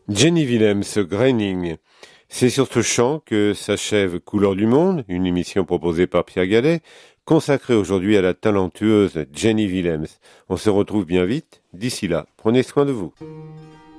Jenny Willems, Graining. C'est sur ce chant que s'achève Couleurs du Monde, une émission proposée par Pierre Gallet, consacrée aujourd'hui à la talentueuse Jenny Willems. On se retrouve bien vite. D'ici là, prenez soin de vous.